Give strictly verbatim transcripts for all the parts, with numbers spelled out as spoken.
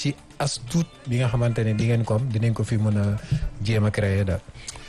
ci as tuut bi nga xamante ne di ngeen ko am dinañ ko fi mën a jéem a créer daal.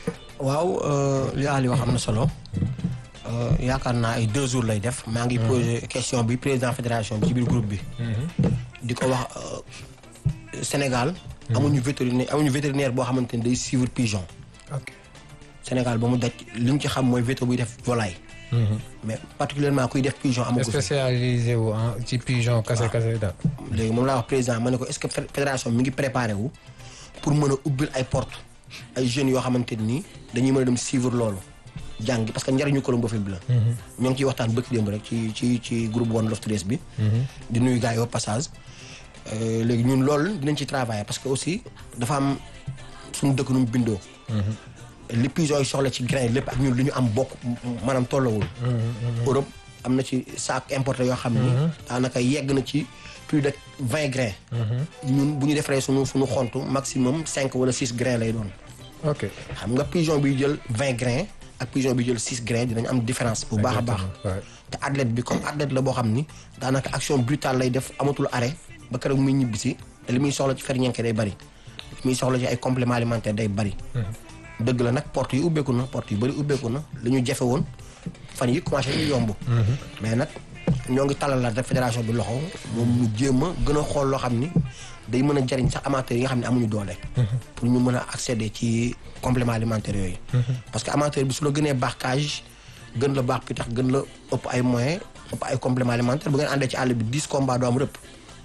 waaw li Ali wax am na solo yaakaar naa ay deux jours lay def. maa ngi posé question bi président fédération bi ci biir groupe bi. di ko wax Sénégal. amuñu vétérinaire amuñu vétérinaire boo xamante ni day suivre pigeon. ok Sénégal ba mu daj li ñu ci xam mooy véto buy def volaille. mais particulièrement kuy def pigeon amagu fi. spécialisé wu ci pigeon kase kase daal. léegi moom laa wax président ma ne ko est-ce que fédération mi ngi préparé wu pour mën a ubbil ay porte ay jeunes yoo xamante ni dañuy mën a dem suivre loolu jàng parce que njariñu colombophiles bi la. ñoo ngi ciy waxtaan bëkk démb rek ci ci ci groupe One Love Tourist bi. di nuyu gars yi au passage. léegi ñun loolu dinañ ci travailler parce que aussi dafa am suñu dëkk nu mu bindoo. li pigeon yi soxla ci grain lépp ak ñun li ñu am bokk maanaam tollawul. Europe am na ci sac importé yoo xam ni. daanaka yegg na ci plus de vingt grains. ñun bu ñu defaree suñu suñu xontu maximum cinq wala six grains lay doon. ok xam nga pigeon bi jël vingt grains ak pigeon bi jël six grains dinañ am différence bu baax a baax. te athlète bi comme athlète la boo xam ni daanaka action brutale lay def amatul arrêt ba keroog muy ñibbi si te li muy soxla ci ferñeent day bari li muy soxla ci ay compléments alimentaires day bari. dëgg la nag porte yi ubbeeku na porte yu bëri ubbeeku na li ñu jafe woon fan yi commencé ñu yomb. mais nag ñoo ngi talal la rek fédération bi loxo moom mu jéem a gën a xool loo xam ni day mën a jariñ sax amateurs yi nga xam ne amuñu doole. pour ñu mën a accéder ci compléments alimentaires yooyu. parce que amateur bi su la gënee baax cage gën la baax pitax gën la ëpp ay moyens ëpp ay compléments alimentaires bu ngeen àndee ci àll bi dix combats doo am rëpp.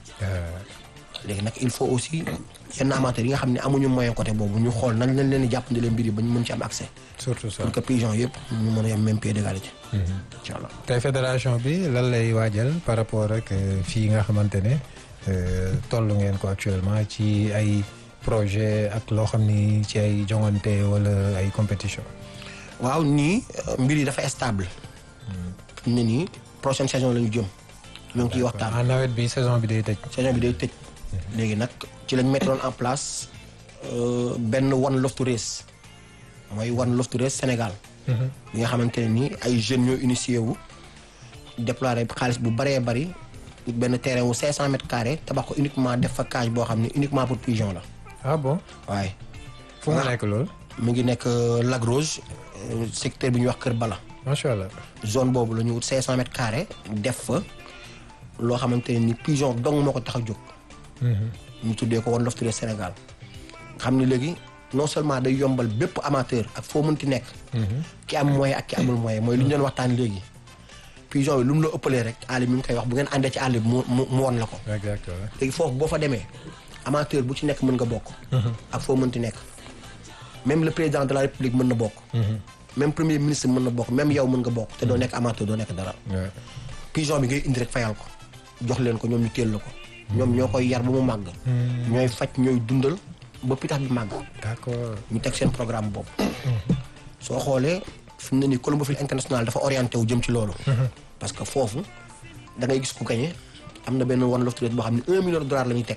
léegi nag il faut aussi yenn amateurs yi nga xam ne amuñu moyen côté boobu ñu xool nañ leen leen di jàppandi leen mbir yi ba ñu mën ci am accès. surtout ça pour que pigeon yëpp ñu mën a yem même pied d'égalité. incha allah tey fédération bi lan lay waajal par rapport ak fii nga xamante ne toll ngeen ko actuellement ci ay projet ak loo xam ni ci ay joŋante wala ay compétition. waaw nii mbir yi dafa stable. fi mu ne nii prochaine saison la ñu jëm. ñoo ngi ciy waxtaan en nawet bi saison bi day tëj. saison bi day tëj. léegi nag ci lañ mettroon en place benn One Love Tourist mooy One Love Tourist Sénégal. bi nga xamante ne nii ay jeunes ñoo initié wu déployer xaalis bu bëree bëri benn terrain wu cinq cent mètres carrés tabax ko uniquement def fa cage boo xam ne uniquement pour pigeon la. ah bon waaye. fu mu nekk loolu. mu ngi nekk Lac Rose secteur bi ñuy wax Kër Bala. macha allah zone boobu la ñu wut cinq cent mètres carrés def fa loo xamante ne ni pigeon dong moo ko tax a jóg. ñu tuddee ko One Love Tourist Sénégal xam ni léegi non seulement day yombal bépp amateur ak foo mënti nekk. ki am moyen ak ki amul moyen mooy li ñu doon waxtaan léegi. pigeon bi lu mu la ëppalee rek àll mi ngi koy wax bu ngeen àndee ci àll bi mu mu mu won la ko. exactement léegi foofu boo fa demee amateur bu ci nekk mën nga bokk. ak foo mënti nekk. même le président de la république mën na bokk. même premier ministre mën na bokk même yow mën nga bokk te doo nekk amateur doo nekk dara. pigeon bi ngay indi rek fayal ko jox leen ko ñoom ñu teel la ko. ñoom ñoo koy yar ba mu màgg. ñooy faj ñooy dundal ba pitax bi màgg. d'accord ñu teg seen programme boobu. soo xoolee fi mu ne nii Colombophile international dafa orienté wu jëm ci loolu. parce que foofu da ngay gis ku gagné am na benn One Love Tourist boo xam ne un million de dollars la ñuy teg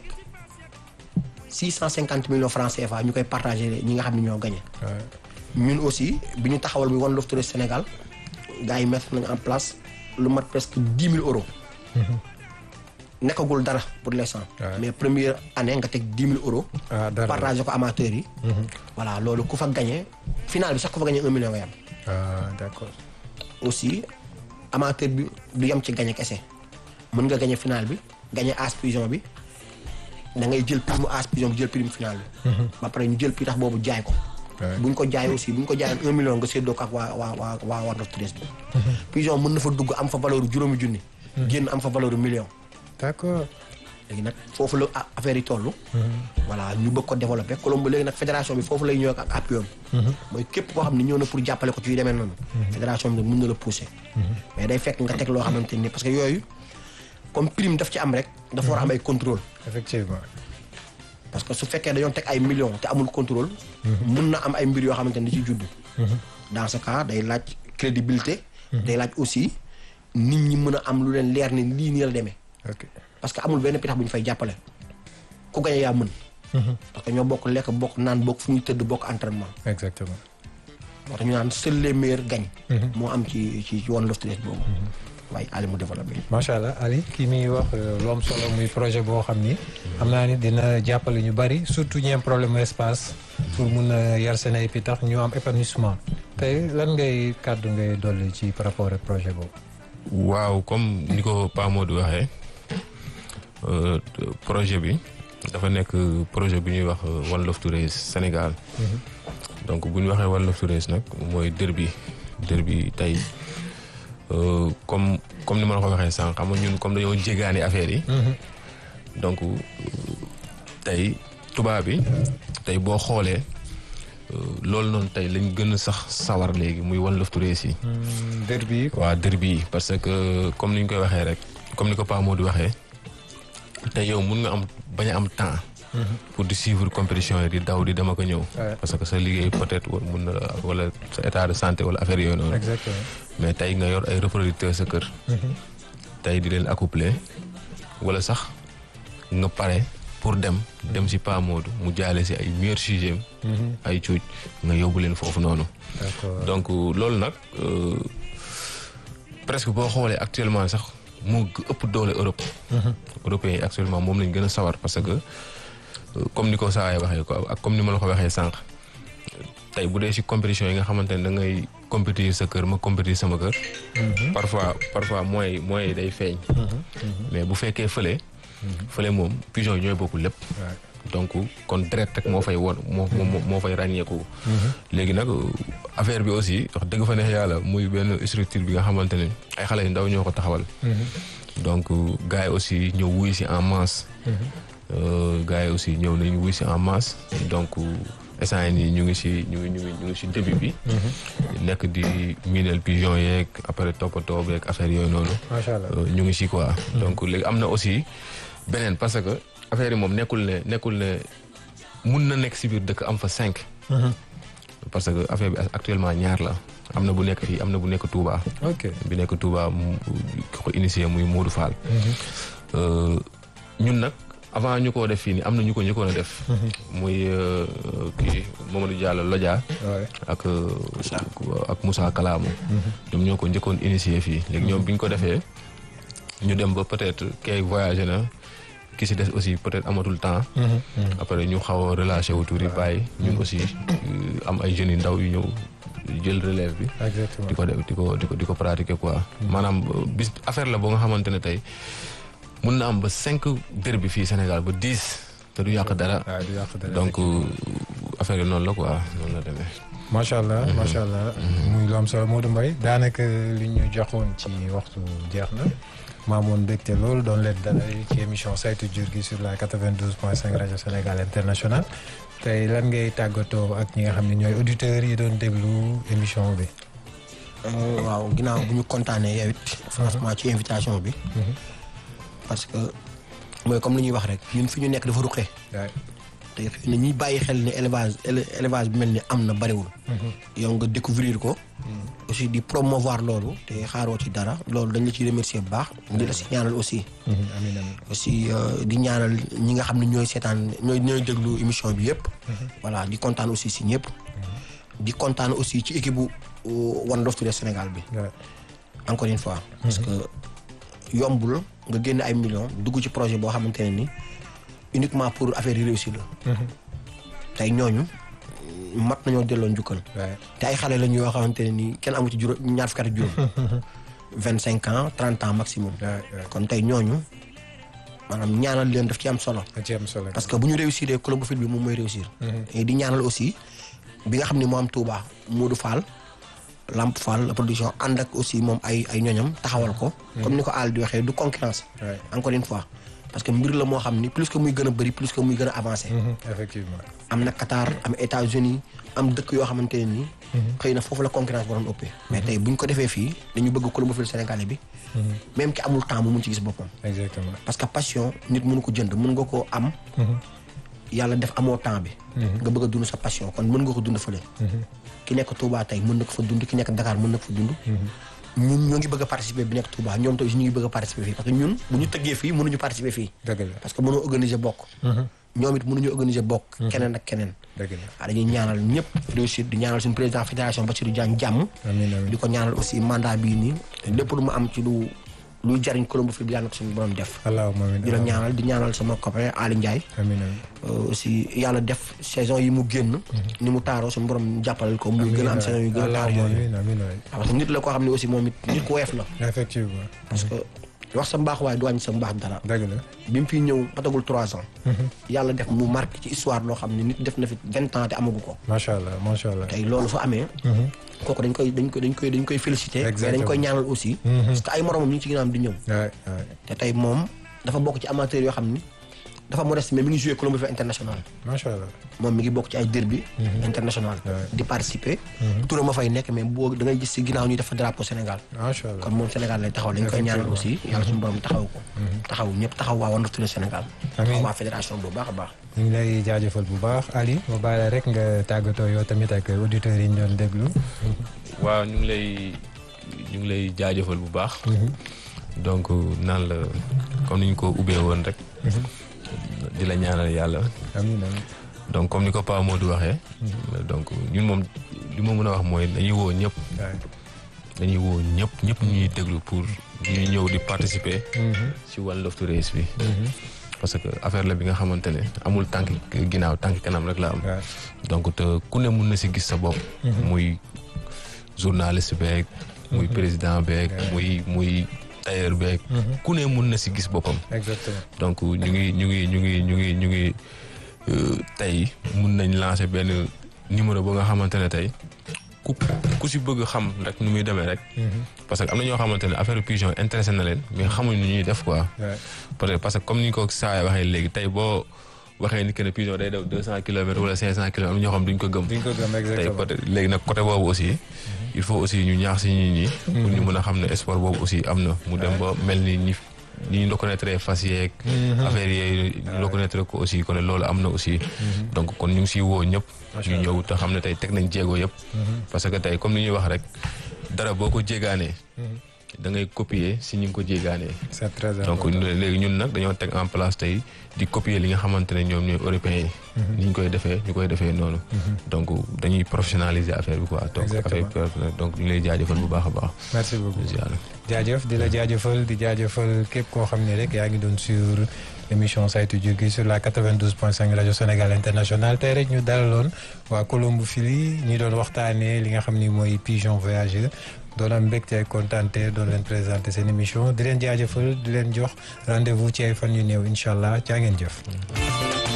six cent cinquante millions francs C F A ñu koy partagé ñi nga xam ne ñoo gagné. ñun aussi bi ñu taxawal bi One Love Tourist Sénégal gars yi mettre nañu en place lu mat presque dix mille euros. nekkagul dara pour l'instant. mais première année nga teg dix mille euros. ah dara partagé ko amateurs yi. voilà loolu ku fa gagné final bi sax ku fa gagné un million nga yam. ah d'accord. aussi amateur bi du yem ci gagné kese mën nga gagné final bi gagné as pigeon bi da ngay jël prime as pigeon bi jël prime final bi. ba pare ñu jël pitax boobu jaay ko. bu ñu ko jaay aussi bu ñu ko jaayoon un million nga séddoo ko ak waa waa waa waa One Love Tourist bi. pigeon mën na fa dugg am fa valeur juróomi junni. génn am fa valeur million. d'accord. léegi nag foofu la affaire yi toll. voilà ñu bëgg ko développer Colombo léegi nag fédération bi foofu lay ñëw ak appui am. mooy képp koo xam ne ñëw na pour jàppale ko ci yu demee noonu. fédération bi nag mën na la pousser. mais day fekk nga teg loo xamante ni parce que yooyu comme prime daf ci am rek. dafa war a am ay contrôle. effectivement. parce que su fekkee dañoo teg ay millions te amul contrôle. mën na am ay mbir yoo xamante ni da ciy judd. dans ce cas day laaj crédibilité. day laaj aussi nit ñi mën a am lu leen leer ne lii nii la demee. ok parce que amul benn pitax bu ñu fay jàppale ku gañe yaa mën. parce que ñoo bokk lekk bokk naan bokk fu ñuy tëdd bokk entraînement. exactement. moo tax ñu naan seuls les meilleurs gagnent. moo am ci ci One Love Tourist boobu. waaye Ali mu développé. macha allah Ali kii muy wax lu am solo muy projet boo xam ni xam naa ni dina jàppale ñu bari surtout ñi am problème espace pour mun a yar seen ay pitax ñu am épanouissement tey lan ngay kàddu ngay dolli ci par rapport ak projet boobu. waaw comme ni ko Pa Modou waxee projet bi dafa nekk projet bu ñuy wax One Love to Race Sénégal. donc bu ñu waxee One Love to Race nag mooy derby derby tey comme comme ni ma la ko waxee sànq xam nga ñun comme dañoo jégaani affaire yi. donc tey tubaab bi tey boo xoolee loolu noonu tey lañ gën a sax sawar léegi muy One Love to Race yi. derby yi waaw derby yi parce que comme ni ñu koy waxee rek comme ni ko Pa Modou waxee tey yow mun nga am bañ a am temps. pour di suivre compétition yi di daw di dem ak a ñëw. parce que sa liggéey peut-être mun na wala sa état de santé wala affaire yooyu noonu. exactement mais tey nga yor ay reproducteurs sa kër. tey di leen accoupler wala sax nga pare pour dem dem si Pa Modou mu jaale si ay meilleurs sujets. ay cuuj nga yóbbu leen foofu noonu. donc loolu nag presque boo xoolee actuellement sax moo ëpp doole Europe. européens yi actuellement moom lañ gën a sawar parce que. comme ni ko saa waxee ko ak comme ni ma la ko waxee sànq tey bu dee si compétition yi nga xamante ne da ngay compétir sa kër ma compétir sama kër. parfois parfois mooy mooy day feeñ. mais bu fekkee fële. fële moom pigeon ñooy bokk lépp. donc kon direct rek moo fay won moo moo moo fay ràññeeku. léegi nag affaire bi aussi wax dëgg fa neex yàlla muy benn structure bi nga xamante ne ay xale yu ndaw ñoo ko taxawal. donc gars yi aussi ñëw wuy si en masse. gars yi aussi ñëw nañu wuy si en masse donc instant yii ñu ngi si ñu ngi ñu ngi ñu ngi si début bi. nekk di miinal pigeon yeeg après toppatoo beeg affaire yooyu noonu. macha allah ñu ngi si quoi. donc léegi am na aussi beneen parce que affaire yi moom nekkul ne nekkul ne mun na nekk si biir dëkk am fa cinq. parce que affaire bi actuellement ñaar la am na bu nekk fii am na bu nekk Touba. ok bi nekk Touba mu ki ko initié muy Modou Fall. ñun nag. avant ñu ko def fii nii am na ñu ko njëkkoon a def. muy kii Mamadou Diallo Lodja. ak ak Moussa Kalamu. ñoom ñoo ko njëkkoon initié fii léegi ñoom bi ñu ko defee ñu dem ba peut-être kay voyagé na ki si des aussi peut-être amatul temps. après ñu xaw a relâché wu tuuti bàyyi ñun aussi am ay jeunes yu ndaw yu ñëw jël relève bi. exactement di ko def di ko di ko di ko pratiquer quoi. maanaam bis affaire la boo nga xamante ne tey. mun na am ba cinq derby fii Sénégal ba dix te du yàq dara. du yàq dara donc affaire yi noonu la quoi noonu la demee. macha allah macha allah. muy lu am solo Modou Mbaye daanaka li ñu joxoon ci waxtu jeex na. maamoon mbégte loolu doon leen dalal ci émission saytu jur gi sur la quatre-vingt-douze point cinq rajo Sénégal international tey lan ngay tàggatoo ak ñi nga xam ne ñooy auditeurs yi doon déglu émission bi. waaw ginnaaw bu ñu kontaanee yow it. franchement ci invitation bi. parce que mooy comme li ñuy wax rek ñun fi ñu nekk dafa ruqee. te xëy na ñuy bàyyi xel ne élevage élevage bi mel ni am na bariwul. yow nga découvrir ko. aussi di promouvoir loolu te xaaroo ci dara loolu dañ la ciy remercier bu baax. di la si ñaanal aussi. amiin amiin aussi di ñaanal ñi nga xam ne ñooy seetaan ñooy ñooy déglu émission bi yëpp. voilà di kontaan aussi si ñëpp. di kontaan aussi ci équipe bu One Love to Race Sénégal bi. encore une fois. parce que yombul. nga génn ay millions dugg ci projet boo xamante ne ni uniquement pour affaire yi réussir la. tey ñooñu mat nañoo delloo njukkal. te ay xale lañu yoo xamante ne ni kenn amu ci juróom ñaar fukki at ak juróom. vingt cinq ans trente ans maximum. kon tey ñooñu maanaam ñaanal leen daf ci am solo. daf ci am solo parce que bu ñu réussir Colombofil bi moom mooy réussir. et di ñaanal aussi bi nga xam ne moo am Touba Modou Fall. Lamp Fall la production ànd ak aussi moom ay ay ñoñam taxawal ko. comme ni ko Al di waxee du concurrence. encore une fois parce que mbir la moo xam ni plus que muy gën a bëri plus que muy gën a avancé. effectivement am na Qatar am États-Unis am dëkk yoo xamante ne nii. xëy na foofu la concurrence waroon ëppee. mais tey bu ñu ko defee fii dañu bëgg Colombofil sénégalais bi. même ki amul temps mu mun ci gis boppam. exactement parce que passion nit mënu ko jënd mën nga koo am. yàlla def amoo temps bi. nga bëgg a dund sa passion kon mën nga ko dund fële. ki nekk Touba tey mën na ko fa dund ki nekk Dakar mën na ko fa dund. ñun ñoo ngi bëgg a participer bi nekk Touba ñoom tamit ñu ngi bëgg a participer fii parce que ñun bu ñu tëggee fii mënuñu participer fii. dëgg la parce que mënoo organiser bokk. ñoom it mënuñu organiser bokk. keneen ak keneen. dëgg la waaw dañuy ñaanal ñëpp réussite di ñaanal suñu président fédération Bassirou Diagne jàmm. amiin amiin di ko ñaanal aussi mandat bii nii lépp lu mu am ci lu luy jariñ colombophilie bi yàlla na ko suñu borom def. allahumma amiin di la ñaanal di ñaanal sama copain Ali Ndiaye. amiin amiin. aussi yàlla def saison yi mu génn. ni mu taaroo suñu borom jàppalal ko. muy gën a am saison yu gën a taar yooyu. amiin amiin parce que nit la koo xam ne aussi moom it nit ku woyof la. effectivement. parce que wax sa mbaax waaye du wàññi sa mbaax dara. dëgg la. bi mu fiy ñëw matagul trois ans. yàlla def mu marqué ci histoire loo xam ne nit def na fi vingt ans te amagu ko. macha allah macha allah. tey loolu su amee. kooku dañ koy dañ koy dañ koy dañ koy féliciter. mais dañ koy ñaanal aussi. parce que ay moromam ñu ngi ci ginnaawam di ñëw. waay waay. te tey moom dafa bokk ci amateur yoo xam ni dafa modeste mais mi ngi joué Colombophilie international. macha allah. moom mi ngi bokk ci ay derby international. di participer. turam ma fay nekk mais boo da ngay gis si ginnaaw ñuy def drapeau Sénégal. macha allah kon moom Sénégal lay taxaw dañ koy ñaanal aussi. yàlla suñu borom taxaw ko. taxaw ñëpp taxaw waa Wonderful le Sénégal. taxaw waa fédération bu baax a baax. ñu ngi lay jaajëfal bu baax Ali ma bàyyi la rek nga tàggatoo yow tamit ak auditeurs yi ñu doon déglu. waaw ñu ngi lay ñu ngi lay jaajëfal bu baax. donc naan la comme ni ñu ko ubbee woon rek. di la ñaanal yàlla. amiin amiin. donc comme ni ko Pa Modou waxee. donc ñun moom li ma mën a wax mooy dañuy woo ñëpp. dañuy woo ñëpp ñëpp ñuy déglu pour ñuy ñëw di participer. ci One Love to Race bi. parce que affaire la bi nga xamante ne amul tànk ginnaaw tànk kanam rek la am. donc te ku ne mun na si gis sa bopp. muy journaliste beeg. muy président beeg. muy muy tailleur beeg. ku ne mun na si gis boppam. exactement. donc ñu ngi ñu ngi ñu ngi ñu ngi ñu ngi tey mun nañ lancer benn numéro ba nga xamante ne tey ku ku si bëgg xam rek nu muy demee rek. parce que am na ñoo xamante ne affaire pigeon intéressé na leen mais xamuñ nu ñuy def quoi. peut-être parce que comme ni ko saa waxee léegi tey boo waxee ni que ne pigeon day daw deux cent kilomètres wala cinq cent kilomètres am na ñoo xam duñ ko gëm. duñ ko gëm exactement tey peut-être léegi nag côté boobu aussi. il faut aussi ñu ñaax si nit ñi. pour ñu mën a xam ne sport boobu aussi am na mu dem ba mel ni ñi ni ñu reconnaître fas yeeg. affaire yooyu ñu reconnaître ko aussi kon loolu am na aussi. donc kon ñu ngi siy woo ñëpp. ñu ñëw te xam ne tey teg nañ jéego yëpp. parce que tey comme ni ñuy wax rek dara boo ko jéegaanee. da ngay copier si ñu ngi ko jéegaanee. c'est très important donc léegi ñun nag dañoo teg en place tey di copier li nga xamante ne ñoom ñooy européens yi. ni ñu koy defee ñu koy defee noonu. donc dañuy professionnaliser affaire bi quoi. donc affaire donc ñu lay jaajëfal bu baax a baax. merci beaucoup jaajëf di la jaajëfal di jaajëfal képp koo xam ne rek yaa ngi doon sur émission saytu jur gi sur la quatre-vingt-douze point cinq rajo Sénégal international tey rek ñu dalaloon waa Colombophilie ñi doon waxtaanee li nga xam ni mooy pigeon voyageur. doon am mbégte ak kontaante doon leen présenté seen émission di leen jaajëfal di leen jox rendez-vous ci ay fan yu néew incha allah caa ngeen jëf.